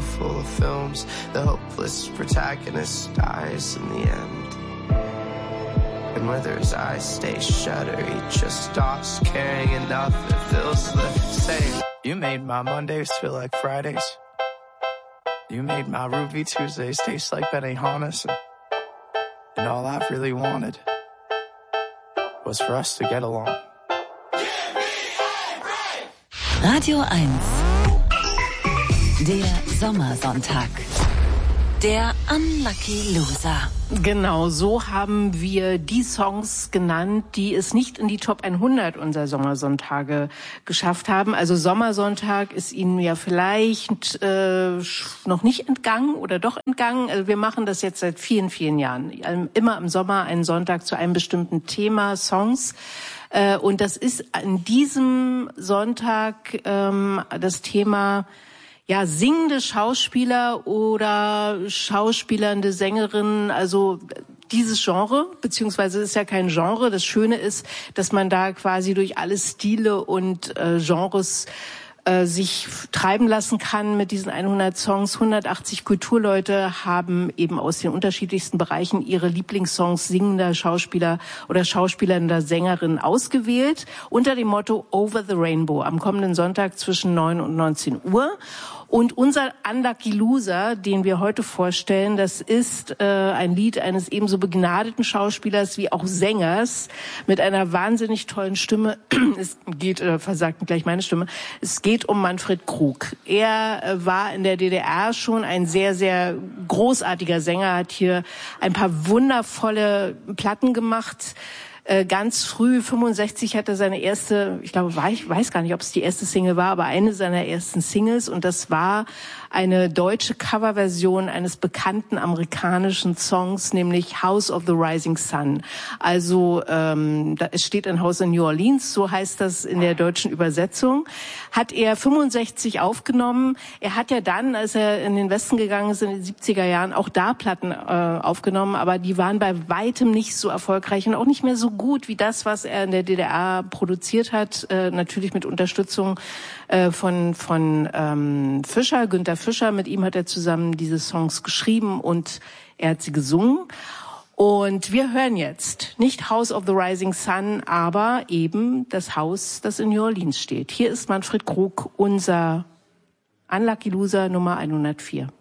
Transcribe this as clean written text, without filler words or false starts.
full of films. The hopeless protagonist dies in the end. And whether his eyes stay shut or he just stops caring enough, it feels the same. You made my Mondays feel like Fridays. You made my Ruby Tuesdays taste like Benihana's. And all I really wanted was for us to get along. Radio 1. Der Sommersonntag. Der Unlucky Loser. Genau, so haben wir die Songs genannt, die es nicht in die Top 100 unserer Sommersonntage geschafft haben. Also Sommersonntag ist Ihnen ja vielleicht noch nicht entgangen oder doch entgangen. Also wir machen das jetzt seit vielen, vielen Jahren. Immer im Sommer einen Sonntag zu einem bestimmten Thema, Songs. Und das ist an diesem Sonntag das Thema singende Schauspieler oder schauspielernde Sängerinnen, also dieses Genre, beziehungsweise ist ja kein Genre. Das Schöne ist, dass man da quasi durch alle Stile und Genres sich treiben lassen kann mit diesen 100 Songs. 180 Kulturleute haben eben aus den unterschiedlichsten Bereichen ihre Lieblingssongs singender Schauspieler oder schauspielernder Sängerinnen ausgewählt unter dem Motto Over the Rainbow am kommenden Sonntag zwischen 9 und 19 Uhr. Und unser Unlucky Loser, den wir heute vorstellen, das ist ein Lied eines ebenso begnadeten Schauspielers wie auch Sängers mit einer wahnsinnig tollen Stimme. Es geht, versagt gleich meine Stimme, es geht um Manfred Krug. Er war in der DDR schon ein sehr, sehr großartiger Sänger, hat hier ein paar wundervolle Platten gemacht. Ganz früh, 65, hat er seine erste, ich weiß gar nicht, ob es die erste Single war, aber eine seiner ersten Singles, und das war eine deutsche Coverversion eines bekannten amerikanischen Songs, nämlich House of the Rising Sun. Also es steht ein Haus in New Orleans, so heißt das in der deutschen Übersetzung. Hat er 65 aufgenommen. Er hat ja dann, als er in den Westen gegangen ist, in den 70er Jahren, auch da Platten aufgenommen, aber die waren bei weitem nicht so erfolgreich und auch nicht mehr so gut wie das, was er in der DDR produziert hat, natürlich mit Unterstützung von Fischer, Günter Fischer. Mit ihm hat er zusammen diese Songs geschrieben und er hat sie gesungen. Und wir hören jetzt nicht House of the Rising Sun, aber eben das Haus, das in New Orleans steht. Hier ist Manfred Krug, unser Unlucky Loser Nummer 104.